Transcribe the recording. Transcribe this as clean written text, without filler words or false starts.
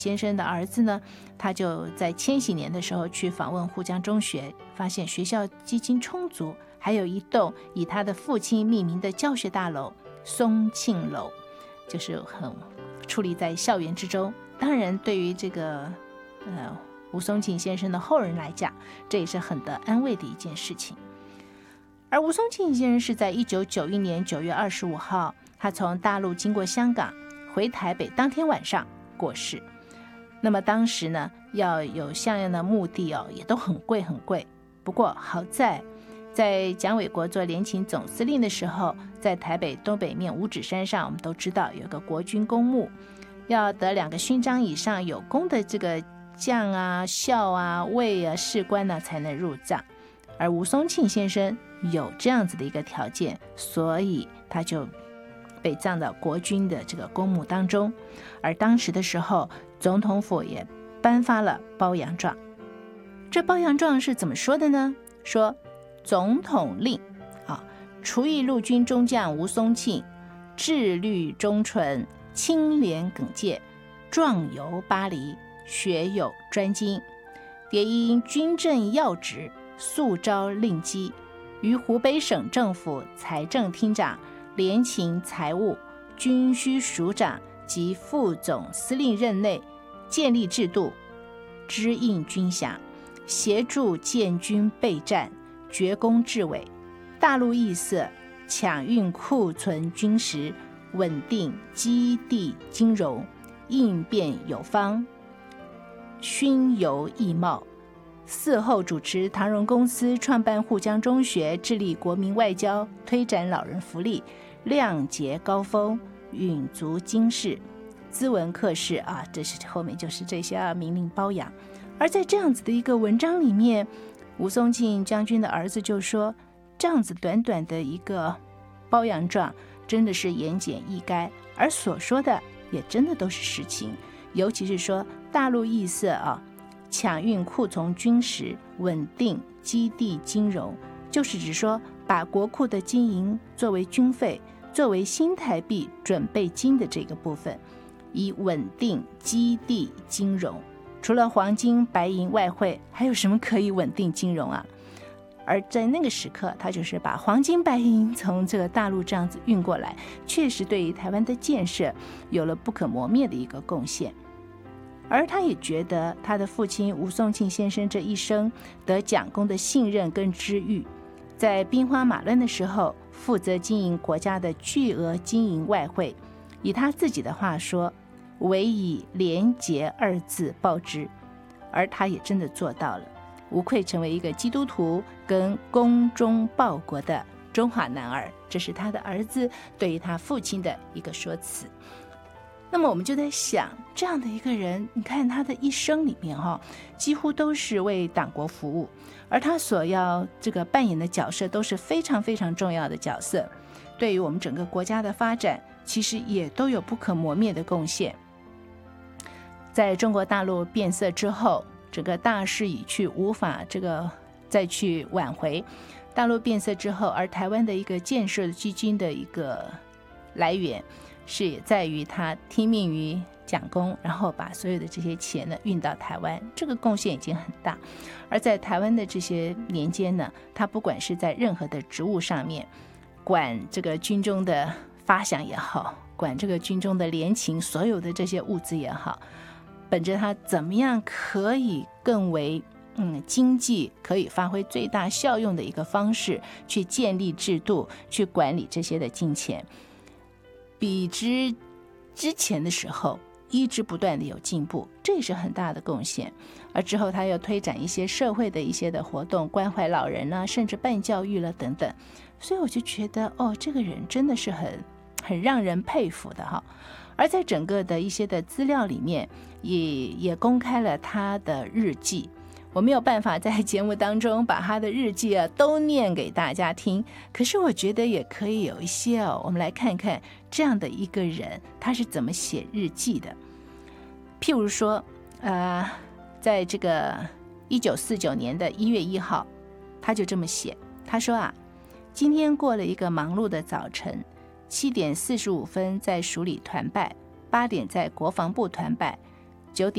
先生的儿子呢，他就在千禧年的时候去访问沪江中学，发现学校基金充足，还有一栋以他的父亲命名的教学大楼松庆楼，就是很矗立在校园之中。当然对于这个吴松庆先生的后人来讲，这也是很得安慰的一件事情。而吴松庆先生是在1991年9月25号，他从大陆经过香港回台北当天晚上过世。那么当时呢，要有像样的墓地也都很贵很贵。不过好在蒋纬国做联勤总司令的时候，在台北东北面五指山上，我们都知道有个国军公墓，要得2个勋章以上有功的这个将啊、校啊、尉啊、士官呢才能入葬。而吴松庆先生有这样子的一个条件，所以他就被葬到国军的这个公墓当中。而当时的时候，总统府也颁发了褒扬状。这褒扬状是怎么说的呢？说总统令除役陆军中将吴松庆，志虑忠纯，清廉耿介，壮游巴黎，学有专精，迭因军政要职，速招令机，于湖北省政府财政厅长、联勤财务、军需署长及副总司令任内建立制度，支应军饷，协助建军备战，决功治伪，大陆异色，抢运库存军食，稳定基地金融，应变有方，勋游义茂。嗣后主持唐荣公司，创办沪江中学，致力国民外交，推展老人福利，亮节高峰，允足经世，兹文克氏这是后面就是这些明令褒扬。而在这样子的一个文章里面，吴松庆将军的儿子就说，这样子短短的一个褒扬状真的是言简意赅，而所说的也真的都是实情。尤其是说大陆异色抢运库存军食，稳定基地金融，就是指说把国库的经营作为军费，作为新台币准备金的这个部分，以稳定基地金融。除了黄金、白银、外汇，还有什么可以稳定金融啊？而在那个时刻，他就是把黄金白银从这个大陆这样子运过来，确实对于台湾的建设有了不可磨灭的一个贡献。而他也觉得他的父亲吴松庆先生这一生得蒋公的信任跟知遇，在兵荒马乱的时候负责经营国家的巨额经营外汇，以他自己的话说，唯以廉洁2字报之。而他也真的做到了，无愧成为一个基督徒跟忠忠报国的中华男儿。这是他的儿子对于他父亲的一个说辞。那么我们就在想，这样的一个人，你看他的一生里面几乎都是为党国服务，而他所要这个扮演的角色都是非常非常重要的角色，对于我们整个国家的发展其实也都有不可磨灭的贡献。在中国大陆变色之后，整个大势已去，无法再去挽回。大陆变色之后，而台湾的一个建设基金的一个来源是也在于他听命于蒋公，然后把所有的这些钱呢运到台湾，这个贡献已经很大。而在台湾的这些年间呢，他不管是在任何的职务上面，管这个军中的发饷也好，管这个军中的联勤所有的这些物资也好，本着他怎么样可以更为经济可以发挥最大效用的一个方式，去建立制度，去管理这些的金钱，比之前的时候一直不断的有进步，这也是很大的贡献。而之后他又推展一些社会的一些的活动，关怀老人啊，甚至办教育了等等。所以我就觉得这个人真的是很让人佩服的哈。而在整个的一些的资料里面也公开了他的日记，我没有办法在节目当中把他的日记都念给大家听，可是我觉得也可以有一些我们来看看这样的一个人他是怎么写日记的。譬如说在这个1949年的1月1号，他就这么写，他说今天过了一个忙碌的早晨，7点45分在署里团拜，8点在国防部团拜